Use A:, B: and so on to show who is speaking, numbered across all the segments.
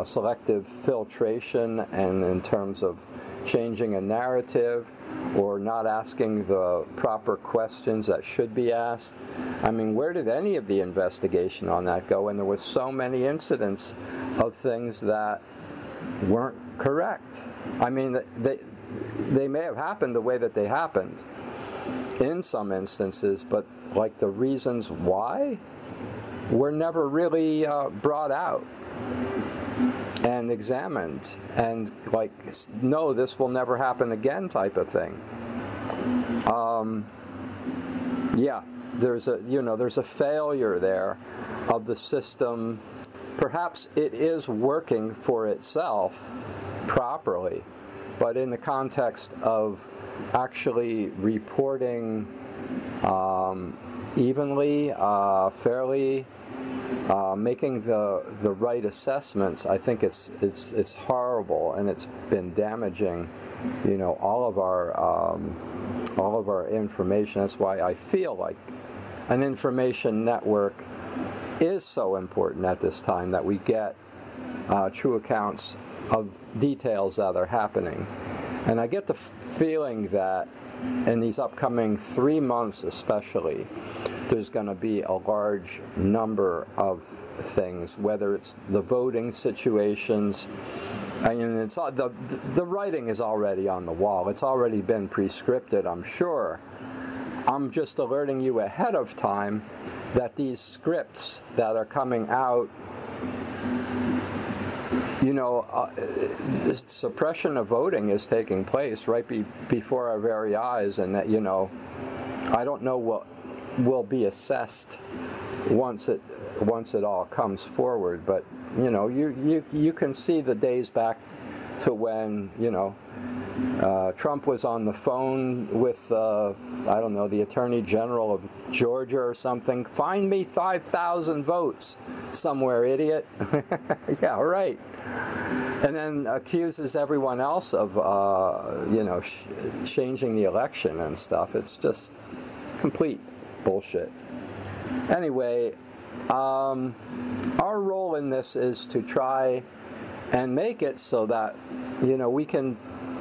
A: selective filtration, and in terms of changing a narrative or not asking the proper questions that should be asked. I mean, where did any of the investigation on that go? And there were so many incidents of things that weren't correct. I mean, they may have happened the way that they happened in some instances, but like the reasons why were never really brought out and examined, and like, no, this will never happen again type of thing. Yeah, there's a failure there of the system. Perhaps it is working for itself properly, but in the context of actually reporting evenly, fairly, making the right assessments, I think it's horrible, and it's been damaging, all of our information. That's why I feel like an information network is so important at this time, that we get true accounts of details that are happening. And I get the feeling that in these upcoming 3 months especially, there's going to be a large number of things, whether it's the voting situations. I mean, it's the writing is already on the wall. It's already been prescripted, I'm sure. I'm just alerting you ahead of time that these scripts that are coming out, suppression of voting is taking place right before our very eyes, and that, I don't know what will be assessed once it all comes forward, but you can see the days back to when Trump was on the phone with the Attorney General of Georgia or something. Find me 5,000 votes somewhere, idiot. Yeah, right. And then accuses everyone else of changing the election and stuff. It's just complete bullshit. Anyway, our role in this is to try and make it so that we can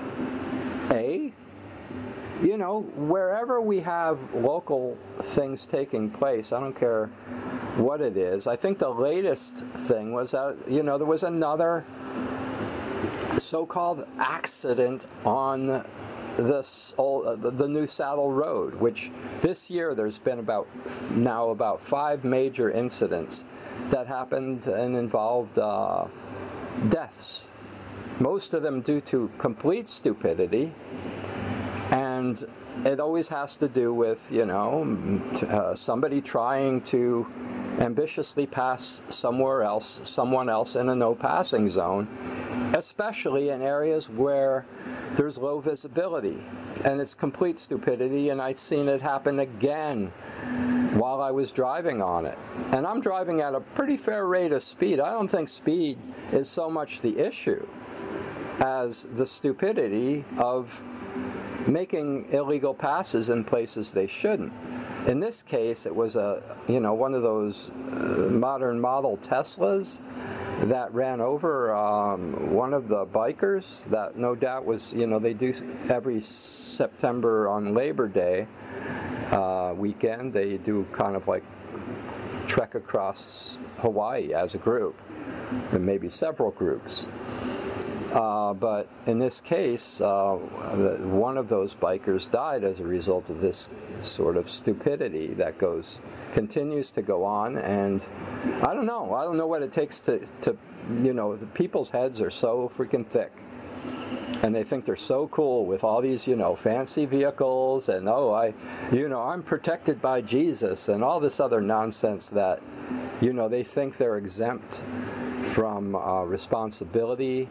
A: wherever we have local things taking place, I don't care what it is. I think the latest thing was that there was another so-called accident on the New Saddle Road, which this year there's been about 5 major incidents that happened and involved deaths, most of them due to complete stupidity, and it always has to do with somebody trying to ambitiously pass someone else in a no passing zone, especially in areas where there's low visibility, and it's complete stupidity. And I've seen it happen again while I was driving on it, and I'm driving at a pretty fair rate of speed. I don't think speed is so much the issue as the stupidity of making illegal passes in places they shouldn't. In this case, it was one of those modern model Teslas that ran over one of the bikers. That no doubt was, they do every September on Labor Day weekend. They do kind of like trek across Hawaii as a group, and maybe several groups. But in this case, one of those bikers died as a result of this sort of stupidity that continues to go on. And I don't know what it takes to the people's heads are so freaking thick, and they think they're so cool with all these fancy vehicles, and I'm protected by Jesus and all this other nonsense that they think they're exempt from responsibility.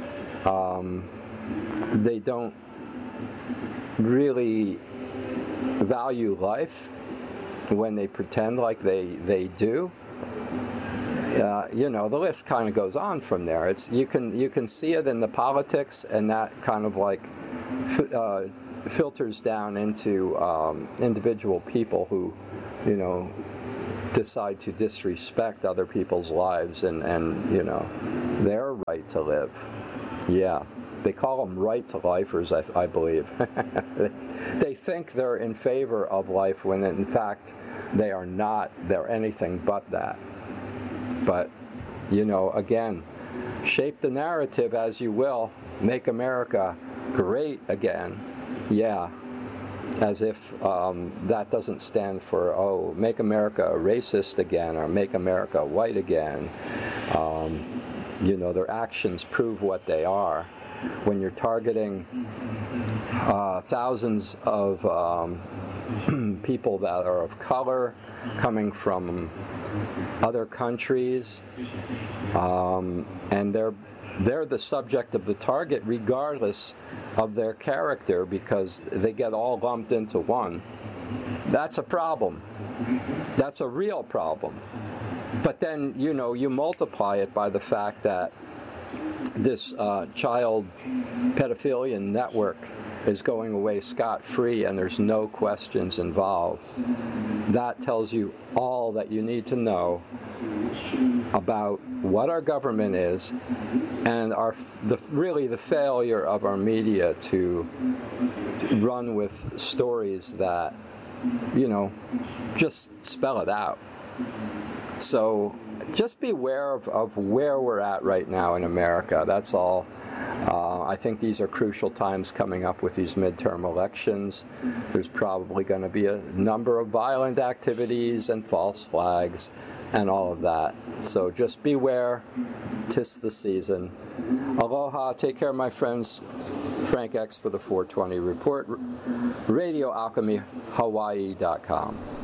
A: They don't really value life when they pretend like they do. The list kind of goes on from there. You can see it in the politics, and that kind of like filters down into individual people who decide to disrespect other people's lives and their rights. right to live. Yeah. They call them right-to-lifers, I believe. They think they're in favor of life when in fact they are not. They're anything but that. But, again, shape the narrative as you will. Make America great again. Yeah. As if that doesn't stand for, make America racist again or make America white again. Their actions prove what they are. When you're targeting thousands of people that are of color coming from other countries, and they're the subject of the target regardless of their character because they get all lumped into one, that's a problem. That's a real problem. But then, you multiply it by the fact that this child pedophilia network is going away scot-free and there's no questions involved. That tells you all that you need to know about what our government is and really the failure of our media to run with stories that, just spell it out. So just beware of where we're at right now in America. That's all. I think these are crucial times coming up with these midterm elections. There's probably going to be a number of violent activities and false flags and all of that. So just beware. 'Tis the season. Aloha. Take care, my friends. Frank X for the 420 Report. RadioAlchemyHawaii.com.